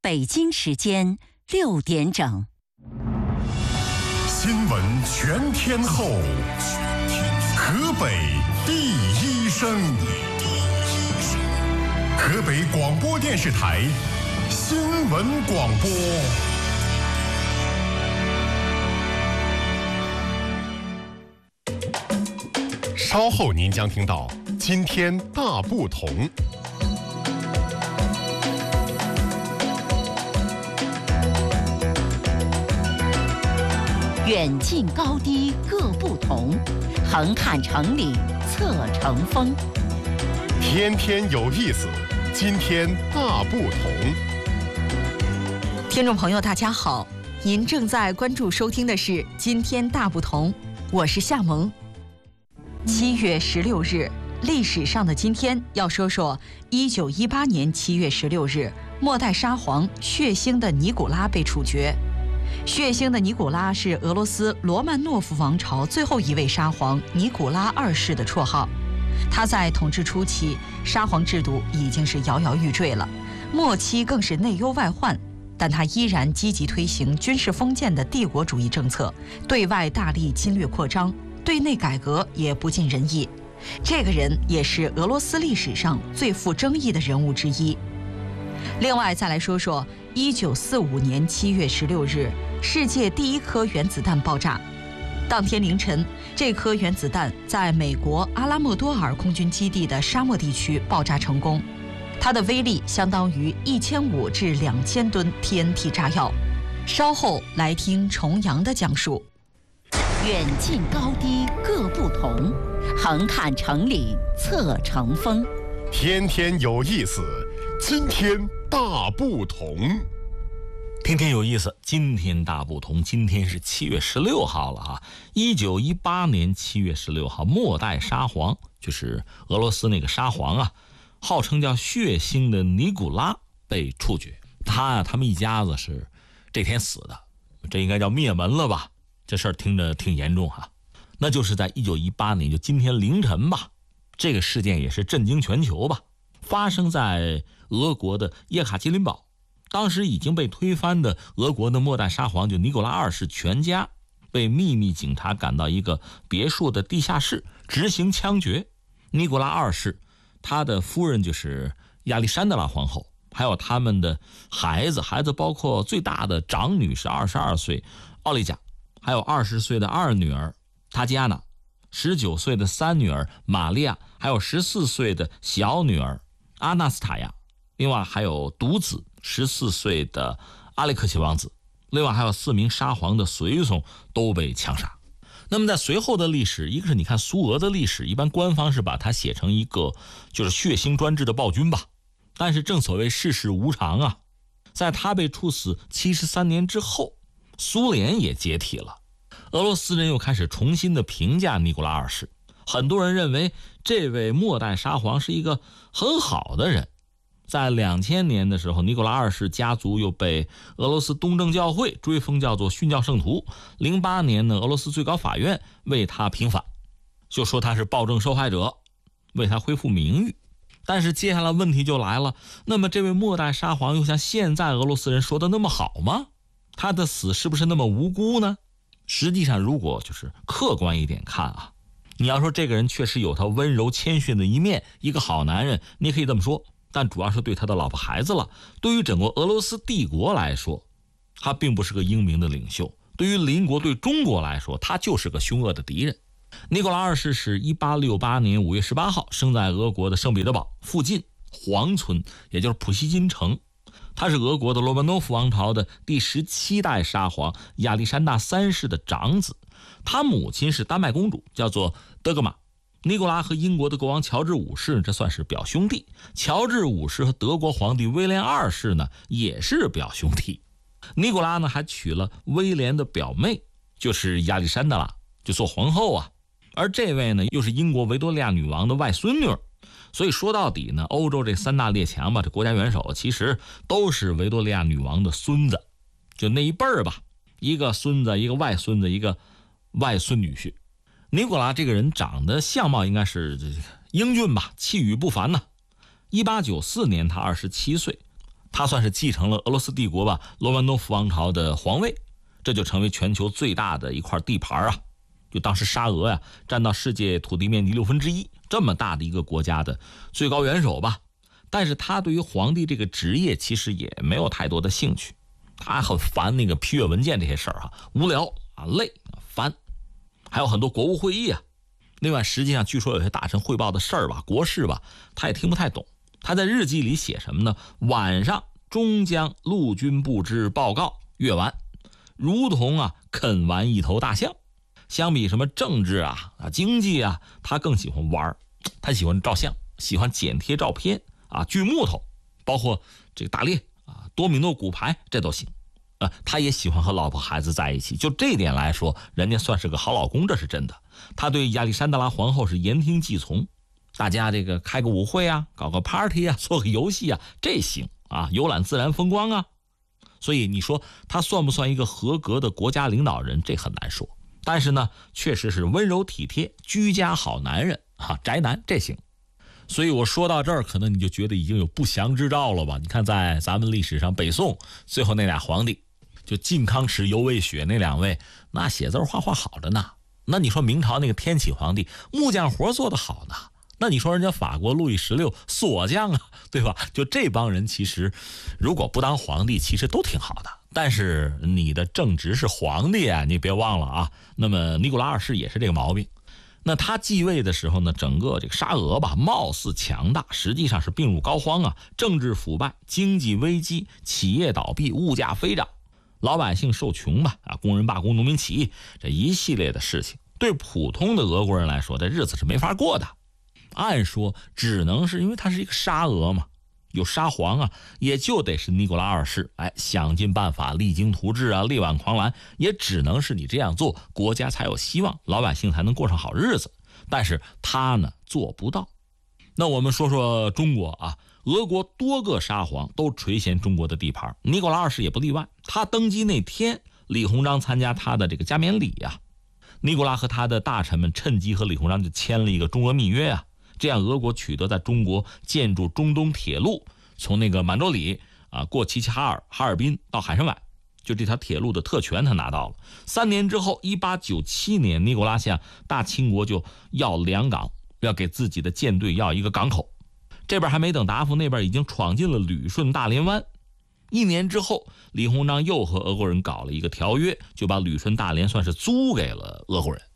北京时间6点整。 新闻全天候，河北第一声，河北广播电视台新闻广播。稍后您将听到今天大不同。 远近高低各不同，横看成岭侧成峰。 天天有意思，今天大不同。 听众朋友大家好，您正在关注收听的是今天大不同，我是夏萌。7月16日，历史上的今天要说说1918年7月16日，末代沙皇血腥的尼古拉被处决。血腥的尼古拉是俄罗斯罗曼诺夫王朝最后一位沙皇尼古拉2世的绰号。他在统治初期，沙皇制度已经是摇摇欲坠了，末期更是内忧外患，但他依然积极推行军事封建的帝国主义政策，对外大力侵略扩张，对内改革也不尽人意。这个人也是俄罗斯历史上最富争议的人物之一。另外再来说说1945年7月16日，世界第一颗原子弹爆炸。当天凌晨，这颗原子弹在美国阿拉莫多尔空军基地的沙漠地区爆炸成功，它的威力相当于1500至2000吨 TNT 炸药。稍后来听重阳的讲述。 远近高低各不同，横看成岭侧成峰。 天天有意思，今天大不同。 天天有意思，今天大不同。今天是7月16号了啊！1918年7月16号，末代沙皇，就是俄罗斯那个沙皇啊，号称叫血腥的尼古拉被处决。他们一家子是这天死的，这应该叫灭门了吧？这事儿听着挺严重哈。那就是在1918年，就今天凌晨吧，这个事件也是震惊全球吧，发生在俄国的叶卡捷琳堡。当时已经被推翻的俄国的末代沙皇就尼古拉2世全家被秘密警察赶到一个别墅的地下室执行枪决。尼古拉2世他的夫人就是亚历山德拉皇后，还有他们的孩子包括最大的长女是22岁奥利加，还有20岁的二女儿塔吉亚娜，19岁的三女儿玛利亚，还有14岁的小女儿阿纳斯塔亚，另外还有独子14岁的阿列克谢王子，另外还有4名沙皇的随从都被枪杀。那么在随后的历史，一个是你看苏俄的历史，一般官方是把它写成一个就是血腥专制的暴君吧，但是正所谓世事无常啊，在他被处死73年之后，苏联也解体了，俄罗斯人又开始重新的评价尼古拉2世。很多人认为这位末代沙皇是一个很好的人。在2000年的时候，尼古拉2世家族又被俄罗斯东正教会追封叫做殉教圣徒。08年呢，俄罗斯最高法院为他平反，就说他是暴政受害者，为他恢复名誉。但是接下来问题就来了，那么这位末代沙皇又像现在俄罗斯人说的那么好吗？他的死是不是那么无辜呢？实际上如果就是客观一点看啊，你要说这个人确实有他温柔谦逊的一面，一个好男人，你可以这么说，但主要是对他的老婆孩子了。对于整个俄罗斯帝国来说，他并不是个英明的领袖，对于邻国对中国来说，他就是个凶恶的敌人。尼古拉2世是1868年5月18号生在俄国的圣彼得堡附近黄村，也就是普希金城。他是俄国的罗曼诺夫王朝的第17代沙皇亚历山大3世的长子，他母亲是丹麦公主，叫做德格玛。尼古拉和英国的国王乔治5世这算是表兄弟，乔治5世和德国皇帝威廉2世呢也是表兄弟。尼古拉呢还娶了威廉的表妹，就是亚历山德拉，就做皇后啊。而这位呢又是英国维多利亚女王的外孙女。所以说到底呢，欧洲这3大列强吧，这国家元首其实都是维多利亚女王的孙子，就那一辈儿吧，一个孙子，一个外孙子，一个外孙女婿。尼古拉这个人长得相貌应该是英俊吧，气宇不凡呢。1894年他27岁， 他算是继承了俄罗斯帝国吧罗曼诺夫王朝的皇位，这就成为全球最大的一块地盘啊。就当时沙俄呀，占到世界土地面积1/6，这么大的一个国家的最高元首吧。但是他对于皇帝这个职业其实也没有太多的兴趣，他很烦那个批阅文件这些事儿无聊累烦，还有很多国务会议啊。另外，实际上据说有些大臣汇报的事儿吧，国事吧，他也听不太懂。他在日记里写什么呢？晚上终将陆军部之报告阅完，如同啃完一头大象。相比什么政治经济他更喜欢玩，他喜欢照相，喜欢剪贴照片锯木头，包括这个打猎多米诺骨牌，这都行。他也喜欢和老婆孩子在一起，就这点来说，人家算是个好老公，这是真的。他对亚历山德拉皇后是言听计从，大家这个开个舞会搞个 party 做个游戏这行游览自然风光所以你说他算不算一个合格的国家领导人，这很难说。但是呢，确实是温柔体贴、居家好男人宅男，这行。所以我说到这儿，可能你就觉得已经有不祥之兆了吧？你看，在咱们历史上，北宋最后那俩皇帝，就靖康耻尤魏雪那两位，那写字画好着呢。那你说明朝那个天启皇帝木匠活做得好呢？那你说人家法国路易16锁匠对吧？就这帮人其实如果不当皇帝，其实都挺好的。但是你的正职是皇帝你别忘了那么尼古拉2世也是这个毛病。那他继位的时候呢，整个这个沙俄吧，貌似强大，实际上是病入膏肓政治腐败，经济危机，企业倒闭，物价飞涨，老百姓受穷吧工人罢工，农民起义，这一系列的事情，对普通的俄国人来说，这日子是没法过的。按说只能是因为他是一个沙俄嘛，有沙皇也就得是尼古拉2世想尽办法励精图治力挽狂澜，也只能是你这样做，国家才有希望，老百姓才能过上好日子。但是他呢做不到。那我们说说中国俄国多个沙皇都垂涎中国的地盘，尼古拉2世也不例外。他登基那天，李鸿章参加他的这个加冕礼尼古拉和他的大臣们趁机和李鸿章就签了一个中俄密约这样俄国取得在中国建筑中东铁路，从那个满洲里过齐齐哈尔、哈尔滨到海参崴，就这条铁路的特权他拿到了。3年之后1897年，尼古拉向大清国就要2港，要给自己的舰队要一个港口。这边还没等答复，那边已经闯进了旅顺大连湾。1年之后，李鸿章又和俄国人搞了一个条约，就把旅顺大连算是租给了俄国人。